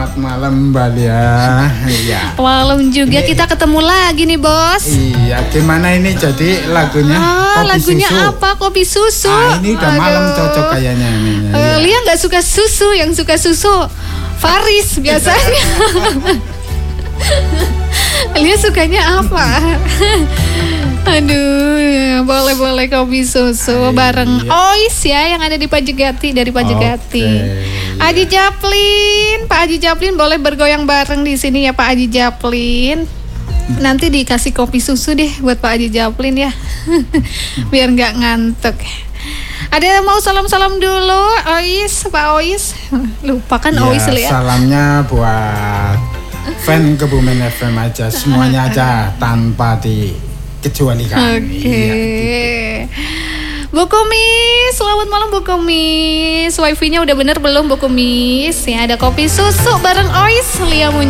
Selamat malam Mbak Lia. Iya. Malam juga ini, kita ketemu lagi nih bos. Iya, gimana ini jadi lagunya? Kopi lagunya susu. Apa? Kopi susu. Ini udah malam cocok kayaknya ini. Lia nggak suka susu, yang suka susu Faris biasanya. Lia sukanya apa? Aduh, boleh kopi susu bareng Ois ya yang ada di Pajegati, dari Pajegati. Haji Japlin, Pak Haji Japlin boleh bergoyang bareng di sini ya Pak Haji Japlin. Nanti dikasih kopi susu deh buat Pak Haji Japlin ya. Biar nggak ngantuk. Ada yang mau salam-salam dulu, Ois, Pak Ois. Lupa kan ya, Ois lihat. Salamnya buat fan Kebumen FM aja, semuanya aja tanpa dikecualikan. Oke. Bu Kumis, selamat malam Bu Kumis. Wifi-nya udah bener belum Bu Kumis? Ya ada kopi susu bareng Ois, Lia